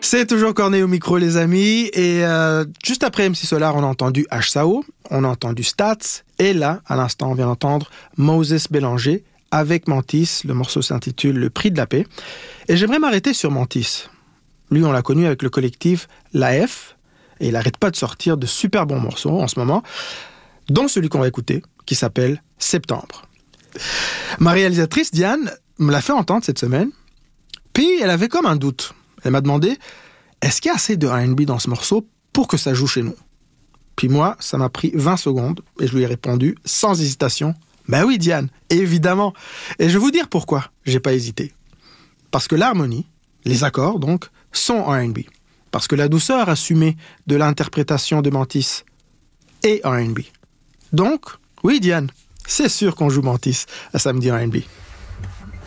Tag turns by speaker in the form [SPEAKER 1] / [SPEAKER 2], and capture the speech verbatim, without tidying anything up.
[SPEAKER 1] C'est toujours Corneille au micro, les amis. Et euh, juste après M C Solar, on a entendu H S A O, on a entendu Stats. Et là, à l'instant, on vient d'entendre Moses Bélanger avec Mantis. Le morceau s'intitule Le Prix de la Paix. Et j'aimerais m'arrêter sur Mantis. Lui, on l'a connu avec le collectif La F. Et il n'arrête pas de sortir de super bons morceaux en ce moment, dont celui qu'on va écouter, qui s'appelle Septembre. Ma réalisatrice, Diane, me l'a fait entendre cette semaine. Puis, elle avait comme un doute. Elle m'a demandé, est-ce qu'il y a assez de R and B dans ce morceau pour que ça joue chez nous? Puis moi, ça m'a pris vingt secondes et je lui ai répondu sans hésitation, ben oui Diane, évidemment. Et je vais vous dire pourquoi j'ai pas hésité. Parce que l'harmonie, les accords donc, sont R and B. Parce que la douceur assumée de l'interprétation de Mantis est R and B. Donc, oui Diane, c'est sûr qu'on joue Mantis à Samedi R and B.